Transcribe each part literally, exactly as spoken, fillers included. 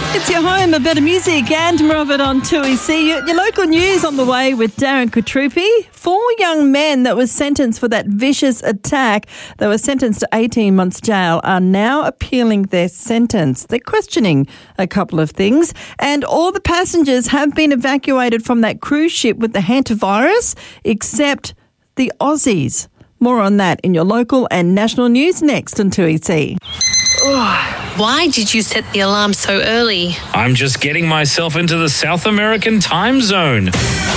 It's your home of better music and more of it on two E C. Your, your local news on the way with Darren Katrupi. Four young men that were sentenced for that vicious attack, that were sentenced to eighteen months jail, are now appealing their sentence. They're questioning a couple of things, and all the passengers have been evacuated from that cruise ship with the hantavirus, except the Aussies. More on that in your local and national news next on two E C. Why did you set the alarm so early? I'm just getting myself into the South American time zone.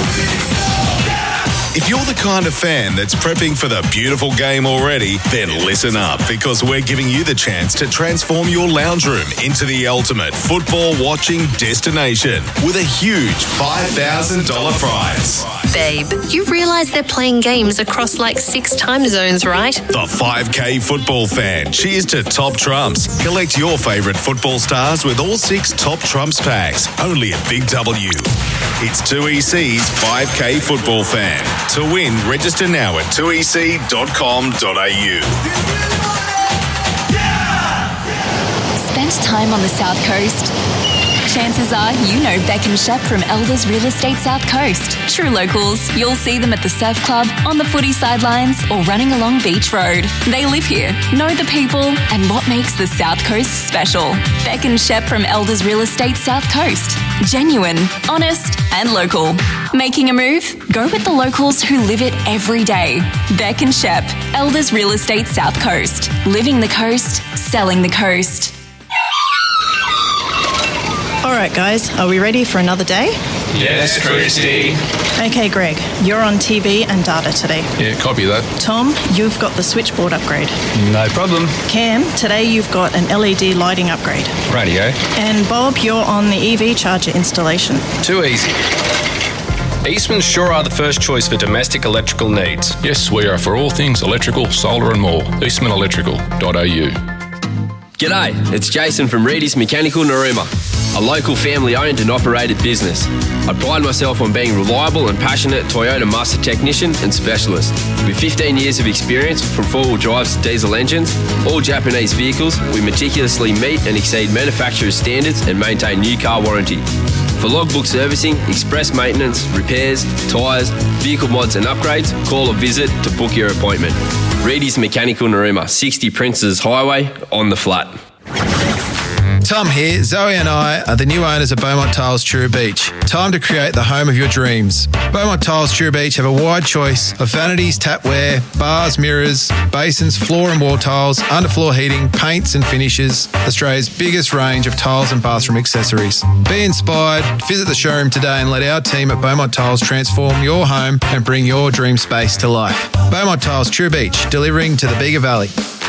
If you're the kind of fan that's prepping for the beautiful game already, then listen up, because we're giving you the chance to transform your lounge room into the ultimate football watching destination with a huge five thousand dollars prize. Babe, you realise they're playing games across like six time zones, right? The five K football fan. Cheers to Top Trumps. Collect your favourite football stars with all six Top Trumps packs, only at Big W. It's two E C's five K football fan. To win, register now at two e c dot com dot a u. Spend time on the South Coast? Chances are you know Beck and Shep from Elders Real Estate South Coast. True locals, you'll see them at the surf club, on the footy sidelines, or running along Beach Road. They live here, know the people, and what makes the South Coast special. Beck and Shep from Elders Real Estate South Coast. Genuine, honest, and local. Making a move? Go with the locals who live it every day. Beck and Shep, Elders Real Estate South Coast. Living the coast, selling the coast. All right, guys, are we ready for another day? Yes, Christy. Okay, Greg, you're on T V and data today. Yeah, copy that. Tom, you've got the switchboard upgrade. No problem. Cam, today you've got an L E D lighting upgrade. Radio. And Bob, you're on the E V charger installation. Too easy. Eastman sure are the first choice for domestic electrical needs. Yes, we are for all things electrical, solar and more. eastman electrical dot a u. G'day, it's Jason from Reedy's Mechanical Narooma, a local family-owned and operated business. I pride myself on being reliable and passionate Toyota master technician and specialist. With fifteen years of experience from four-wheel drives to diesel engines, all Japanese vehicles, we meticulously meet and exceed manufacturer's standards and maintain new car warranty. For logbook servicing, express maintenance, repairs, tyres, vehicle mods and upgrades, call or visit to book your appointment. Reedy's Mechanical Narooma, sixty Princes Highway, on the flat. Tom here. Zoe and I are the new owners of Beaumont Tiles Truro Beach. Time to create the home of your dreams. Beaumont Tiles Truro Beach have a wide choice of vanities, tapware, bars, mirrors, basins, floor and wall tiles, underfloor heating, paints and finishes. Australia's biggest range of tiles and bathroom accessories. Be inspired, visit the showroom today and let our team at Beaumont Tiles transform your home and bring your dream space to life. Beaumont Tiles Truro Beach, delivering to the Bega Valley.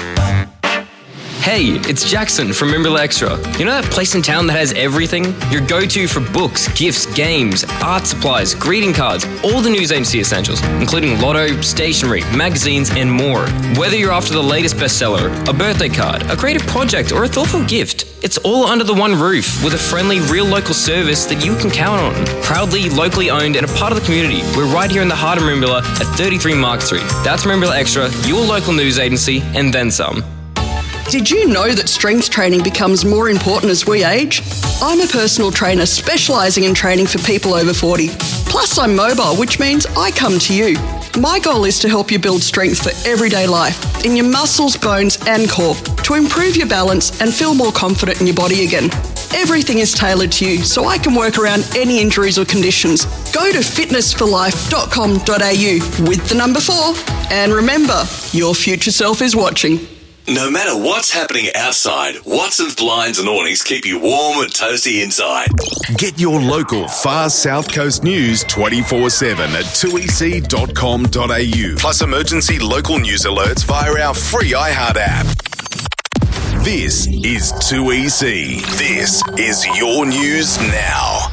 Hey, it's Jackson from Rimble Extra. You know that place in town that has everything? Your go-to for books, gifts, games, art supplies, greeting cards, all the news agency essentials, including lotto, stationery, magazines, and more. Whether you're after the latest bestseller, a birthday card, a creative project, or a thoughtful gift, it's all under the one roof with a friendly, real local service that you can count on. Proudly, locally owned, and a part of the community. We're right here in the heart of Merimbula at thirty-three Mark Street. That's Merimbula Extra, your local news agency, and then some. Did you know that strength training becomes more important as we age? I'm a personal trainer specialising in training for people over forty. Plus, I'm mobile, which means I come to you. My goal is to help you build strength for everyday life, in your muscles, bones and core, to improve your balance and feel more confident in your body again. Everything is tailored to you, so I can work around any injuries or conditions. Go to fitness for life dot com dot a u with the number four. And remember, your future self is watching. No matter what's happening outside, Watson's Blinds and Awnings keep you warm and toasty inside. Get your local far South Coast news twenty-four seven at two e c dot com dot a u. Plus emergency local news alerts via our free iHeart app. This is two E C. This is your news now.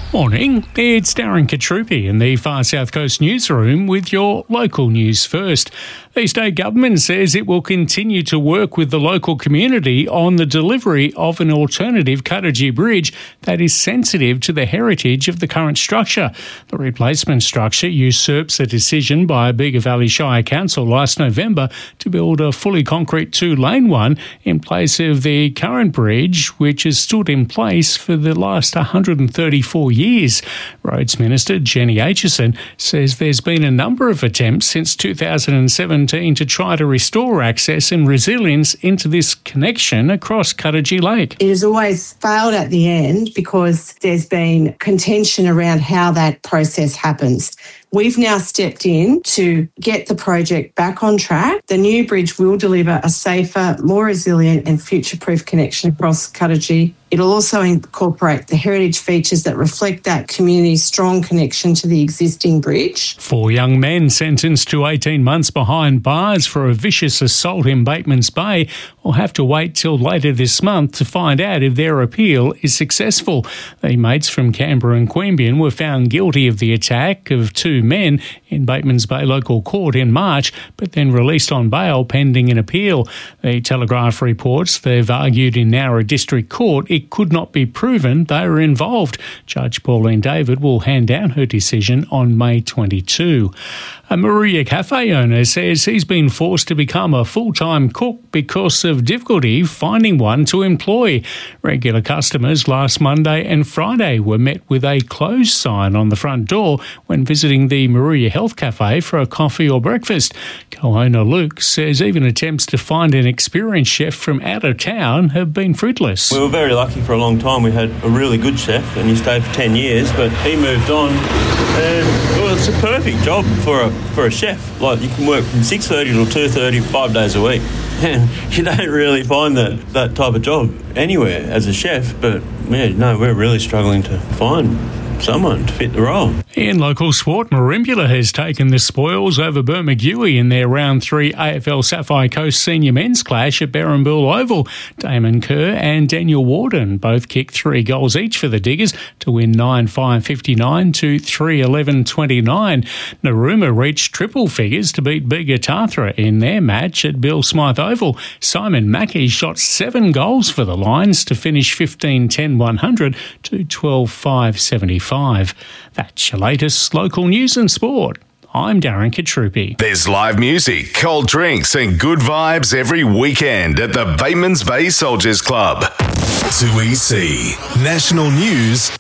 Morning, it's Darren Katrupi in the Far South Coast newsroom with your local news first. The state government says it will continue to work with the local community on the delivery of an alternative Cuttagee Bridge that is sensitive to the heritage of the current structure. The replacement structure usurps a decision by Bega Valley Shire Council last November to build a fully concrete two-lane one in place of the current bridge, which has stood in place for the last one hundred thirty-four years. Roads Minister Jenny Aitchison says there's been a number of attempts since two thousand seventeen to try to restore access and resilience into this connection across Cuttagee Lake. It has always failed at the end because there's been contention around how that process happens. We've now stepped in to get the project back on track. The new bridge will deliver a safer, more resilient and future-proof connection across Cuttagee. It'll also incorporate the heritage features that reflect that community's strong connection to the existing bridge. Four young men sentenced to eighteen months behind bars for a vicious assault in Bateman's Bay will have to wait till later this month to find out if their appeal is successful. The mates from Canberra and Queanbeyan were found guilty of the attack of two men in Bateman's Bay local court in March, but then released on bail pending an appeal. The Telegraph reports they've argued in Nowra District Court it could not be proven they were involved. Judge Pauline David will hand down her decision on May twenty-second. A Moruya Cafe owner says he's been forced to become a full-time cook because of difficulty finding one to employ. Regular customers last Monday and Friday were met with a closed sign on the front door when visiting the Moruya Health Cafe for a coffee or breakfast. Co-owner Luke says even attempts to find an experienced chef from out of town have been fruitless. We were very lucky for a long time. We had a really good chef and he stayed for ten years, but he moved on. And well, it's a perfect job for a for a chef. Like, you can work from six thirty till two thirty, five days a week. And you don't really find that, that type of job anywhere as a chef. But, yeah, no, we're really struggling to find someone to fit the role. In local sport, Merimbula has taken the spoils over Bermagui in their round three A F L Sapphire Coast senior men's clash at Berrimbool Oval. Damon Kerr and Daniel Warden both kicked three goals each for the Diggers to win nine five fifty-nine to three eleven twenty-nine. Narooma reached triple figures to beat Bega Tathra in their match at Bill Smythe Oval. Simon Mackey shot seven goals for the Lions to finish fifteen ten one hundred to twelve five seventy-five. That's your latest local news and sport. I'm Darren Katrupi. There's live music, cold drinks and good vibes every weekend at the Bateman's Bay Soldiers Club. two E C National News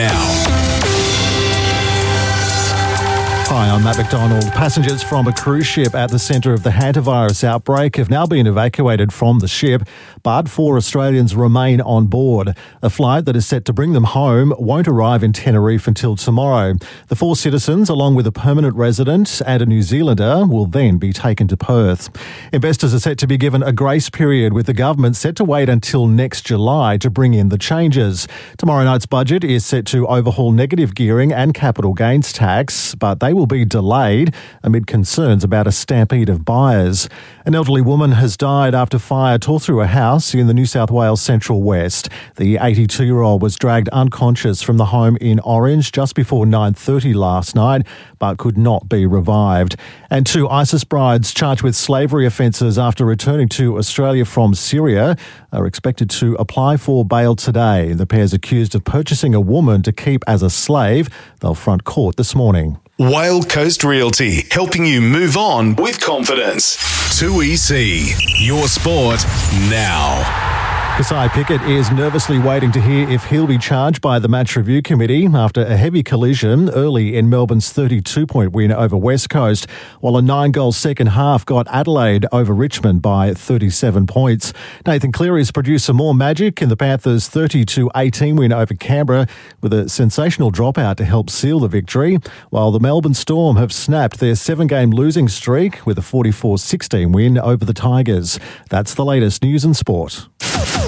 now. Hi, I'm Matt McDonald. Passengers from a cruise ship at the centre of the hantavirus outbreak have now been evacuated from the ship, but four Australians remain on board. A flight that is set to bring them home won't arrive in Tenerife until tomorrow. The four citizens, along with a permanent resident and a New Zealander, will then be taken to Perth. Investors are set to be given a grace period, with the government set to wait until next July to bring in the changes. Tomorrow night's budget is set to overhaul negative gearing and capital gains tax, but they will be delayed amid concerns about a stampede of buyers. An elderly woman has died after fire tore through a house in the New South Wales Central West. The eighty-two-year-old was dragged unconscious from the home in Orange just before nine thirty last night, but could not be revived. And two ISIS brides charged with slavery offences after returning to Australia from Syria are expected to apply for bail today. The pair's accused of purchasing a woman to keep as a slave. They'll front court this morning. Whale Coast Realty, helping you move on with confidence. two E C, your sport now. Kasai Pickett is nervously waiting to hear if he'll be charged by the Match Review Committee after a heavy collision early in Melbourne's thirty-two point win over West Coast, while a nine-goal second half got Adelaide over Richmond by thirty-seven points. Nathan Cleary's produced some more magic in the Panthers' thirty to eighteen win over Canberra, with a sensational dropout to help seal the victory, while the Melbourne Storm have snapped their seven-game losing streak with a forty-four sixteen win over the Tigers. That's the latest news and sport.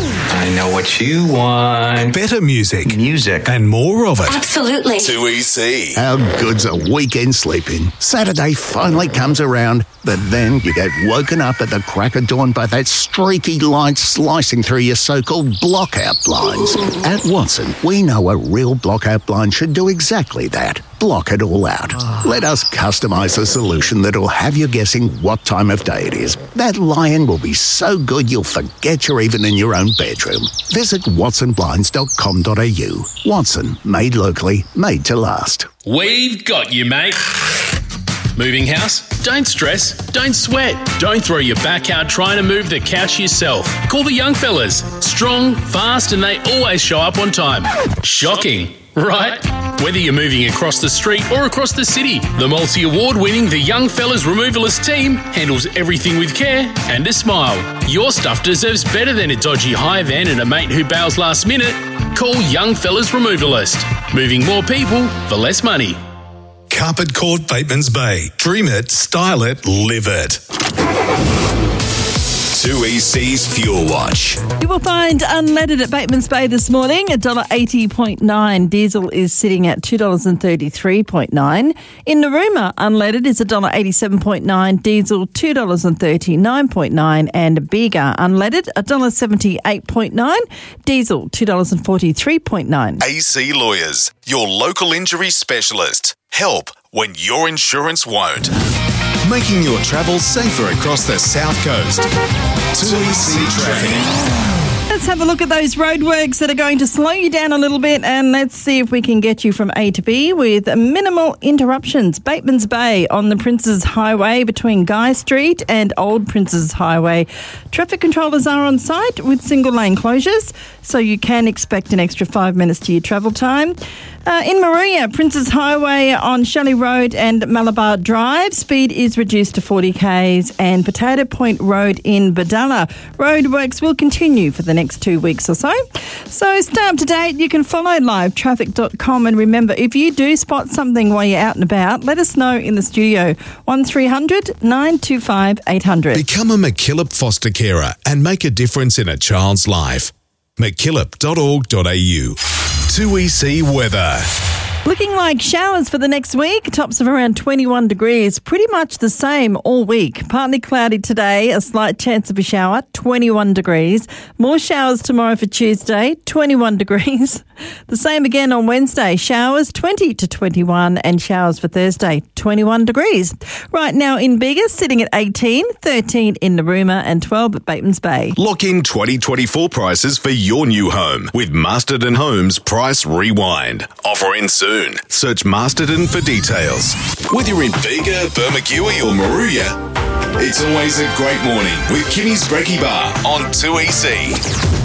I know what you want. Better music. Music. And more of it. Absolutely. two E C. How good's a weekend sleeping? Saturday finally comes around, but then you get woken up at the crack of dawn by that streaky light slicing through your so-called blockout blinds. At Watson, we know a real blockout blind should do exactly that. Block it all out. Let us customise a solution that'll have you guessing what time of day it is. That lion will be so good you'll forget you're even in your own bedroom. Visit watson blinds dot com dot a u. Watson, made locally, made to last. We've got you, mate. Moving house? Don't stress. Don't sweat. Don't throw your back out trying to move the couch yourself. Call the young fellas. Strong, fast, and they always show up on time. Shocking, right? Whether you're moving across the street or across the city, the multi-award winning The Young Fellas Removalist team handles everything with care and a smile. Your stuff deserves better than a dodgy hire van and a mate who bails last minute. Call Young Fellas Removalist. Moving more people for less money. Carpet Court Bateman's Bay. Dream it, style it, live it. two E C's Fuel Watch. You will find unleaded at Bateman's Bay this morning, one dollar eighty point nine. Diesel is sitting at two dollars thirty-three point nine. In Narooma, unleaded is one dollar eighty-seven point nine. Diesel, two dollars thirty-nine point nine. And Bega, unleaded, one dollar seventy-eight point nine. Diesel, two dollars forty-three point nine. A C Lawyers, your local injury specialist. Help when your insurance won't. Making your travel safer across the South Coast. two E C Traffic. Let's have a look at those roadworks that are going to slow you down a little bit, and let's see if we can get you from A to B with minimal interruptions. Bateman's Bay on the Princes Highway between Guy Street and Old Princes Highway. Traffic controllers are on site with single lane closures, so you can expect an extra five minutes to your travel time. Uh, in Maruya, Princes Highway on Shelley Road and Malabar Drive, speed is reduced to forty kays, and Potato Point Road in Badalla. Roadworks will continue for the next two weeks or so. So stay up to date. You can follow live traffic dot com, and remember, if you do spot something while you're out and about, let us know in the studio. one three hundred nine two five eight hundred. Become a McKillop foster carer and make a difference in a child's life. mckillop dot org dot a u. two E C Weather. Looking like showers for the next week, tops of around twenty-one degrees, pretty much the same all week. Partly cloudy today, a slight chance of a shower, twenty-one degrees. More showers tomorrow for Tuesday, twenty-one degrees. The same again on Wednesday, showers twenty to twenty-one, and showers for Thursday, twenty-one degrees. Right now in Bega, sitting at eighteen, thirteen in Narooma and twelve at Bateman's Bay. Lock in twenty twenty-four prices for your new home with Masterton Homes Price Rewind. Offer in soon. Search Masterton for details. Whether you're in Bega, Bermagui or Maruya, it's always a great morning with Kimmy's Brekkie Bar on two E C.